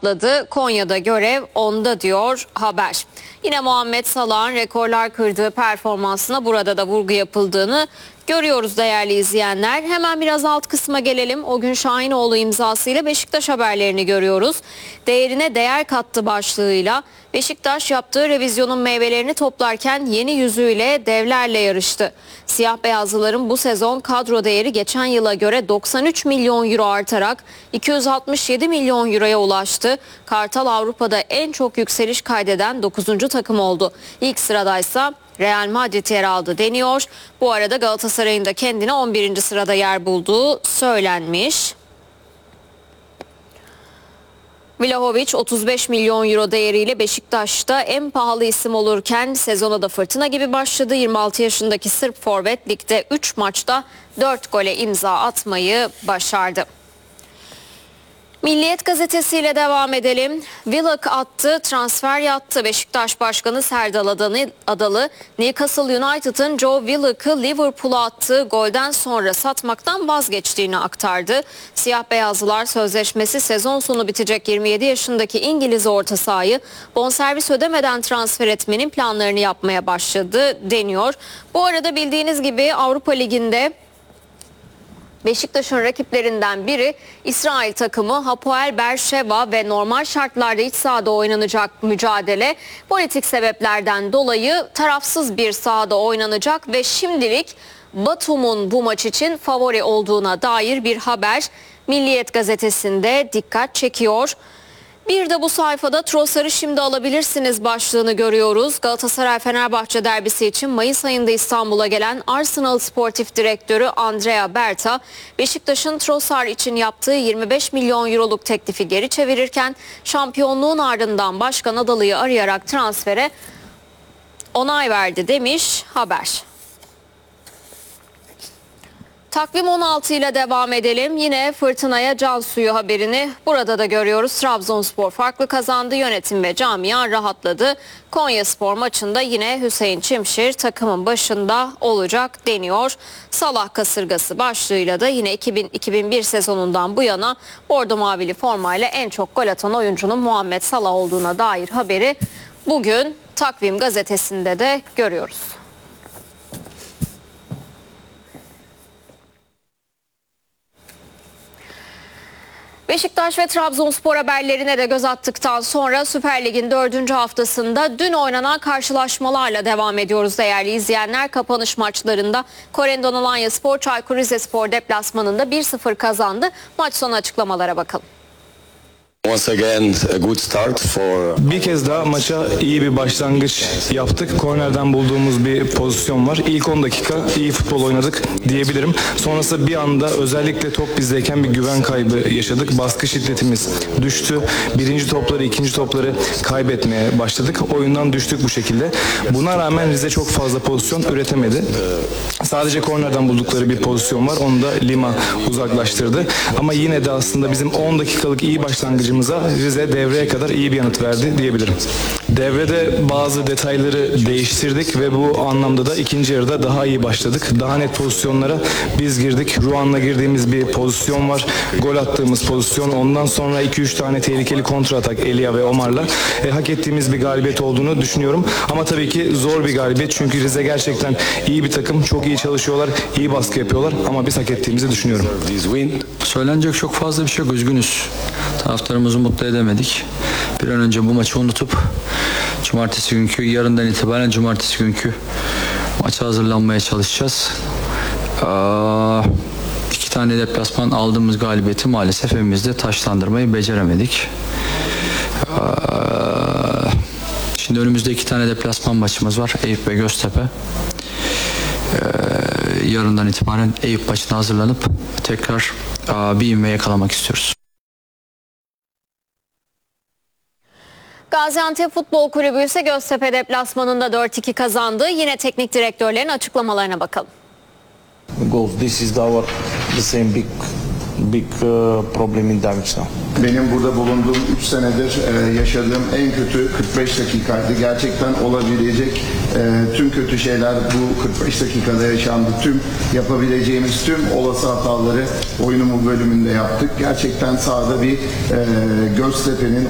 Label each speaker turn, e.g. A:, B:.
A: rahatladı. Konya'da görev onda diyor haber. Yine Muhammed Salah'ın rekorlar kırdığı performansına burada da vurgu yapıldığını görüyoruz değerli izleyenler. Hemen biraz alt kısma gelelim. O gün Şahinoğlu imzasıyla Beşiktaş haberlerini görüyoruz. Değerine değer kattı başlığıyla Beşiktaş yaptığı revizyonun meyvelerini toplarken yeni yüzüyle devlerle yarıştı. Siyah beyazlıların bu sezon kadro değeri geçen yıla göre 93 milyon euro artarak 267 milyon euroya ulaştı. Kartal Avrupa'da en çok yükseliş kaydeden 9. takım oldu. İlk sıradaysa Real Madrid yer aldı deniyor. Bu arada Galatasaray'ın da kendine 11. sırada yer bulduğu söylenmiş. Vlahovic 35 milyon euro değeriyle Beşiktaş'ta en pahalı isim olurken sezona da fırtına gibi başladı. 26 yaşındaki Sırp forvet ligde 3 maçta 4 gole imza atmayı başardı. Milliyet gazetesiyle devam edelim. Willock attı, transfer yattı. Beşiktaş Başkanı Serdal Adalı, Newcastle United'ın Joe Willock'ı Liverpool'a attığı golden sonra satmaktan vazgeçtiğini aktardı. Siyah beyazlılar sözleşmesi sezon sonu bitecek 27 yaşındaki İngiliz orta sahayı bonservis ödemeden transfer etmenin planlarını yapmaya başladı deniyor. Bu arada bildiğiniz gibi Avrupa Ligi'nde Beşiktaş'ın rakiplerinden biri İsrail takımı Hapoel Beersheva ve normal şartlarda iç sahada oynanacak mücadele politik sebeplerden dolayı tarafsız bir sahada oynanacak ve şimdilik Batum'un bu maç için favori olduğuna dair bir haber Milliyet gazetesinde dikkat çekiyor. Bir de bu sayfada Trossard'ı şimdi alabilirsiniz başlığını görüyoruz. Galatasaray-Fenerbahçe derbisi için Mayıs ayında İstanbul'a gelen Arsenal Sportif Direktörü Andrea Berta, Beşiktaş'ın Trossard için yaptığı 25 milyon euroluk teklifi geri çevirirken şampiyonluğun ardından Başkan Adalı'yı arayarak transfere onay verdi demiş haber. Takvim 16 ile devam edelim. Yine fırtınaya can suyu haberini burada da görüyoruz. Trabzonspor farklı kazandı. Yönetim ve camia rahatladı. Konyaspor maçında yine Hüseyin Çimşir takımın başında olacak deniyor. Salah kasırgası başlığıyla da yine 2000-2001 sezonundan bu yana bordo mavili formayla en çok gol atan oyuncunun Muhammed Salah olduğuna dair haberi bugün Takvim gazetesinde de görüyoruz. Beşiktaş ve Trabzonspor haberlerine de göz attıktan sonra Süper Lig'in 4. haftasında dün oynanan karşılaşmalarla devam ediyoruz değerli izleyenler. Kapanış maçlarında Korendon Alanyaspor Çaykur Rizespor deplasmanında 1-0 kazandı. Maç sonu açıklamalara bakalım.
B: Bir kez daha maça iyi bir başlangıç yaptık. Kornerden bulduğumuz bir pozisyon var. İlk 10 dakika iyi futbol oynadık diyebilirim. Sonrasında bir anda özellikle top bizdeyken bir güven kaybı yaşadık. Baskı şiddetimiz düştü. Birinci topları, ikinci topları kaybetmeye başladık. Oyundan düştük bu şekilde. Buna rağmen Rize çok fazla pozisyon üretemedi. Sadece kornerden buldukları bir pozisyon var. Onu da Lima uzaklaştırdı. Ama yine de aslında bizim 10 dakikalık iyi başlangıcımıza Rize devreye kadar iyi bir yanıt verdi diyebilirim. Devrede bazı detayları değiştirdik ve bu anlamda da ikinci yarıda daha iyi başladık. Daha net pozisyonlara biz girdik. Ruan'la girdiğimiz bir pozisyon var. Gol attığımız pozisyon. Ondan sonra 2-3 tane tehlikeli kontra atak Elia ve Omar'la. Hak ettiğimiz bir galibiyet olduğunu düşünüyorum. Ama tabii ki zor bir galibiyet. Çünkü Rize gerçekten iyi bir takım. Çok iyi çalışıyorlar. İyi baskı yapıyorlar. Ama biz hak ettiğimizi düşünüyorum.
C: Söylenecek çok fazla bir şey yok. Üzgünüz. Taraftarımızı mutlu edemedik. Bir an önce bu maçı unutup yarından itibaren cumartesi günkü maça hazırlanmaya çalışacağız. 2 tane deplasman aldığımız galibiyeti maalesef evimizde taşlandırmayı beceremedik. Şimdi önümüzde 2 tane deplasman maçımız var. Eyüp ve Göztepe. Yarından itibaren Eyüp maçına hazırlanıp tekrar bir ivme yakalamak istiyoruz.
A: Gaziantep Futbol Kulübü ise Göztepe deplasmanında 4-2 kazandı. Yine teknik direktörlerin açıklamalarına bakalım.
D: This is the same big problem in Dagestan.
E: Benim burada bulunduğum 3 senedir yaşadığım en kötü 45 dakikaydı. Gerçekten olabilecek tüm kötü şeyler bu 45 dakikada yaşandı. Tüm yapabileceğimiz tüm olası hataları oyunumun bölümünde yaptık. Gerçekten sahada bir Göztepe'nin